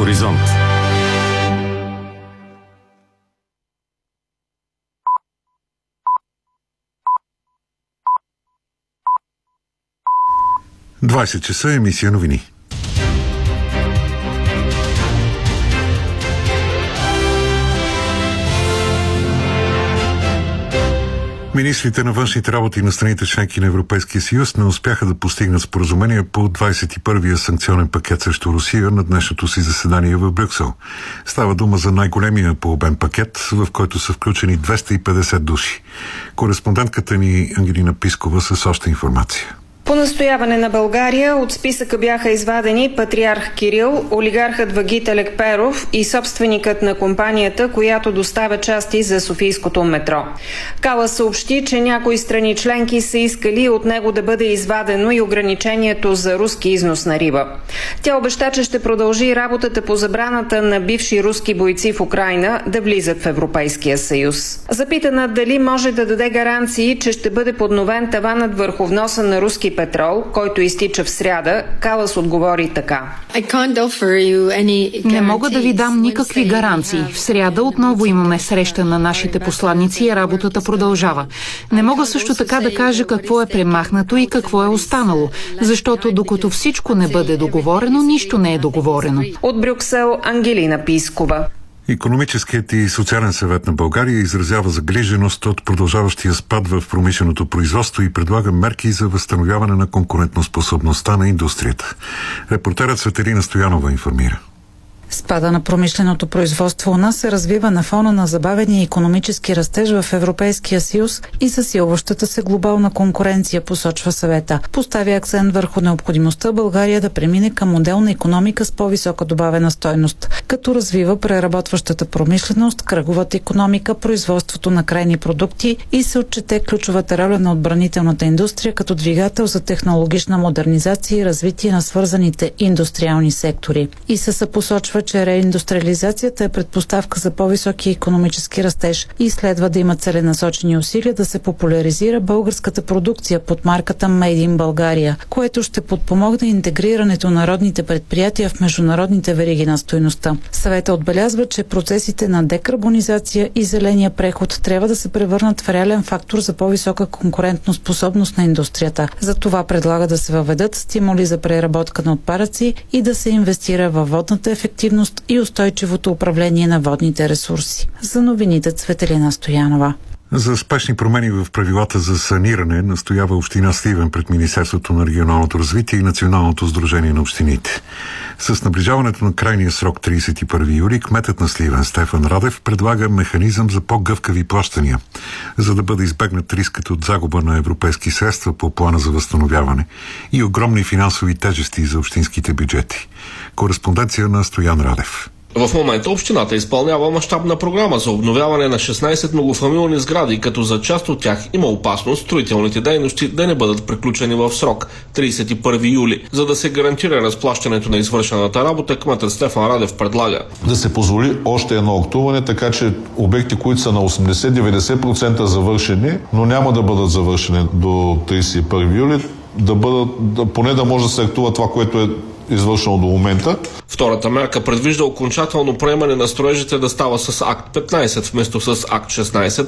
Хоризонт. Двадесет часа, емисия новини. Министрите на външните работи на страните членки на Европейския съюз не успяха да постигнат споразумение по 21-я санкционен пакет срещу Русия на днешното си заседание в Брюксел. Става дума за най-големия по обем пакет, в който са включени 250 души. Кореспондентката ни Ангелина Пискова с още информация. По настояване на България от списъка бяха извадени патриарх Кирил, олигархът Вагит Алекперов и собственикът на компанията, която доставя части за софийското метро. Калас съобщи, че някои страни членки са искали от него да бъде извадено и ограничението за руски износ на риба. Тя обеща, че ще продължи работата по забраната на бивши руски бойци в Украйна да влизат в Европейския съюз. Запитана дали може да даде гаранции, че ще бъде подновен таванът върху вноса на руски петрол, който изтича в сряда, Калас отговори така. Не мога да ви дам никакви гаранции. В сряда отново имаме среща на нашите посланици и работата продължава. Не мога също така да кажа какво е премахнато и какво е останало, защото докато всичко не бъде договорено, нищо не е договорено. От Брюксел, Ангелина Пискова. Икономическият и социален съвет на България изразява загриженост от продължаващия спад в промишленото производство и предлага мерки за възстановяване на конкурентоспособността на индустрията. Репортерът Светелина Стоянова информира. Спада на промишленото производство у нас се развива на фона на забавения икономически растеж в Европейския съюз и засилващата се глобална конкуренция, посочва съвета. Поставя акцент върху необходимостта България да премине към модел на икономика с по-висока добавена стойност, като развива преработващата промишленост, кръговата икономика, производството на крайни продукти и се отчете ключовата роля на отбранителната индустрия като двигател за технологична модернизация и развитие на свързаните индустриални сектори. И се посочва, че реиндустриализацията е предпоставка за по-високи икономически растеж и следва да има целенасочени усилия да се популяризира българската продукция под марката Made in България, което ще подпомогне интегрирането на родните предприятия в международните вериги на стойността. Съвета отбелязва, че процесите на декарбонизация и зеления преход трябва да се превърнат в реален фактор за по-висока конкурентоспособност на индустрията. За това предлага да се въведат стимули за преработка на отпадъци и да се инвестира във водната ефективност и устойчивото управление на водните ресурси. За новините Цветелина Стоянова. За спешни промени в правилата за саниране настоява община Сливен пред Министерството на регионалното развитие и Националното сдружение на общините. С наближаването на крайния срок 31 юли, кметът на Сливен Стефан Радев предлага механизъм за по-гъвкави плащания, за да бъде избегнат рискът от загуба на европейски средства по плана за възстановяване и огромни финансови тежести за общинските бюджети. Кореспонденция на Стоян Радев. В момента общината изпълнява мащабна програма за обновяване на 16 многофамилни сгради, като за част от тях има опасност строителните дейности да не бъдат приключени в срок 31 юли. За да се гарантира разплащането на извършената работа, кметът Стефан Радев предлага да се позволи още едно актуване, така че обекти, които са на 80-90% завършени, но няма да бъдат завършени до 31 юли, поне да може да се актува това, което е извършено до момента. Втората мерка предвижда окончателно приемане на строежите да става с акт 15 вместо с акт 16,